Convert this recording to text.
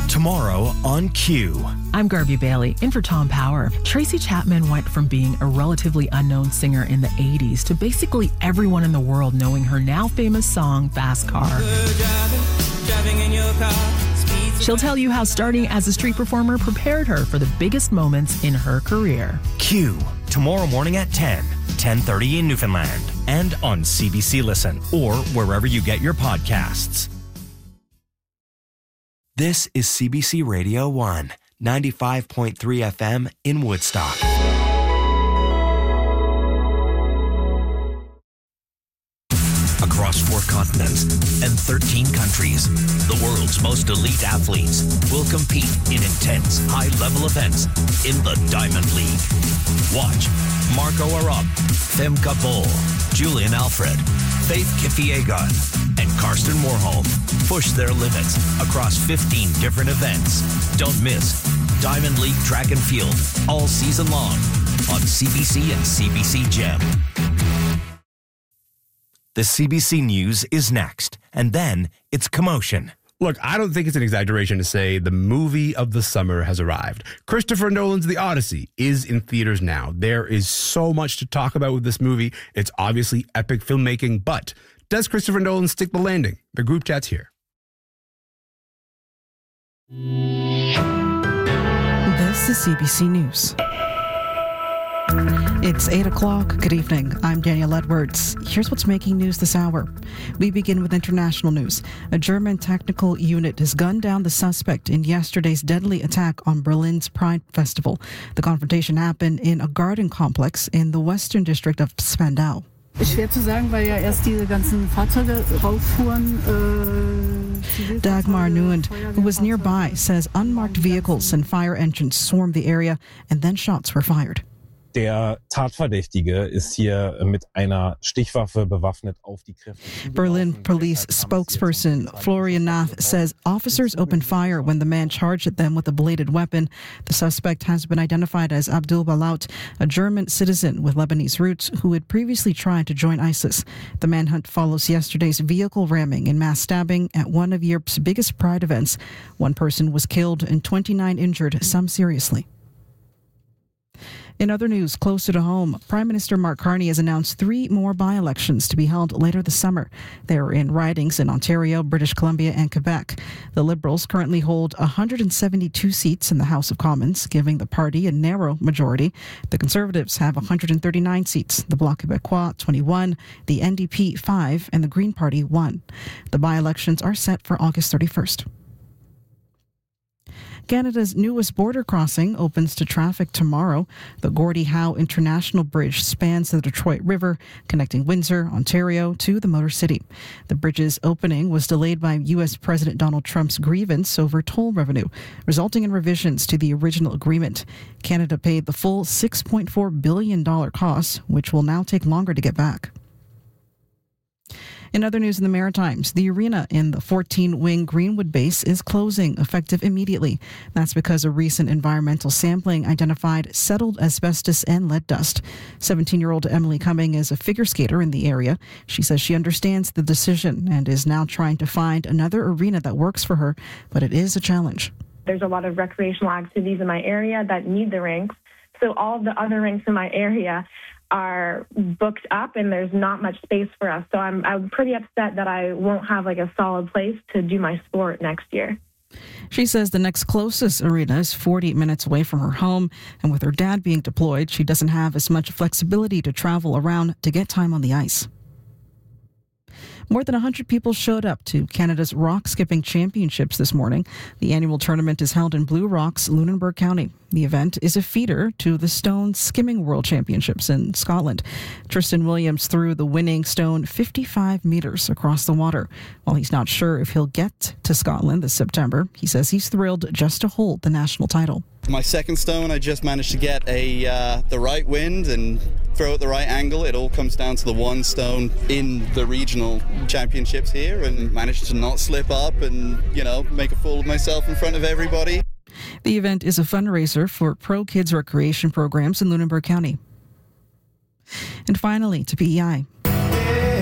Tomorrow on Q. I'm Garvey Bailey, in for Tom Power. Tracy Chapman went from being a relatively unknown singer in the 80s to basically everyone in the world knowing her now famous song, Fast Car. Driving in your car. She'll tell you how starting as a street performer prepared her for the biggest moments in her career. Q, tomorrow morning at 10:30 in Newfoundland, and on CBC Listen, or wherever you get your podcasts. This is CBC Radio 1, 95.3 FM in Woodstock. Across 4 continents and 13 countries, the world's most elite athletes will compete in intense, high-level events in the Diamond League. Watch Marco Arop, Femke Bol, Julian Alfred, Faith Kipyegon, and Karsten Warholm push their limits across 15 different events. Don't miss Diamond League Track and Field all season long on CBC and CBC Gem. The CBC News is next, and then it's Commotion. Look, I don't think it's an exaggeration to say the movie of the summer has arrived. Christopher Nolan's The Odyssey is in theaters now. There is so much to talk about with this movie. It's obviously epic filmmaking, but does Christopher Nolan stick the landing? The group chat's here. This is CBC News. It's 8 o'clock. Good evening. I'm Danielle Edwards. Here's what's making news this hour. We begin with international news. A German technical unit has gunned down the suspect in yesterday's deadly attack on Berlin's Pride Festival. The confrontation happened in a garden complex in the western district of Spandau. Schwer zu sagen, weil ja erst diese ganzen Fahrzeuge rauffuhren. Dagmar Nuend, who was nearby, says unmarked vehicles and fire engines swarmed the area and then shots were fired. Der Tatverdächtige ist hier mit einer Stichwaffe bewaffnet auf die Kräfte. Berlin police spokesperson Florian Nath says officers opened fire when the man charged at them with a bladed weapon. The suspect has been identified as Abdul Balaut, a German citizen with Lebanese roots who had previously tried to join ISIS. The manhunt follows yesterday's vehicle ramming and mass stabbing at one of Europe's biggest Pride events. One person was killed and 29 injured, some seriously. In other news, closer to home, Prime Minister Mark Carney has announced 3 more by-elections to be held later this summer. They are in ridings in Ontario, British Columbia, and Quebec. The Liberals currently hold 172 seats in the House of Commons, giving the party a narrow majority. The Conservatives have 139 seats, the Bloc Québécois 21, the NDP 5, and the Green Party 1. The by-elections are set for August 31st. Canada's newest border crossing opens to traffic tomorrow. The Gordie Howe International Bridge spans the Detroit River, connecting Windsor, Ontario, to the Motor City. The bridge's opening was delayed by U.S. President Donald Trump's grievance over toll revenue, resulting in revisions to the original agreement. Canada paid the full $6.4 billion cost, which will now take longer to get back. In other news in the Maritimes, the arena in the 14-wing Greenwood base is closing, effective immediately. That's because a recent environmental sampling identified settled asbestos and lead dust. 17-year-old Emily Cumming is a figure skater in the area. She says she understands the decision and is now trying to find another arena that works for her, but it is a challenge. There's a lot of recreational activities in my area that need the rinks, so all the other rinks in my area are booked up and there's not much space for us. So I'm pretty upset that I won't have like a solid place to do my sport next year. She says the next closest arena is 40 minutes away from her home, and with her dad being deployed, she doesn't have as much flexibility to travel around to get time on the ice. More than 100 people showed up to Canada's Rock Skipping Championships this morning. The annual tournament is held in Blue Rocks, Lunenburg County. The event is a feeder to the Stone Skimming World Championships in Scotland. Tristan Williams threw the winning stone 55 meters across the water. While he's not sure if he'll get to Scotland this September, he says he's thrilled just to hold the national title. My second stone, I just managed to get the right wind and throw at the right angle. It all comes down to the one stone in the regional championships here, and managed to not slip up and, make a fool of myself in front of everybody. The event is a fundraiser for Pro Kids recreation programs in Lunenburg County. And finally, to PEI.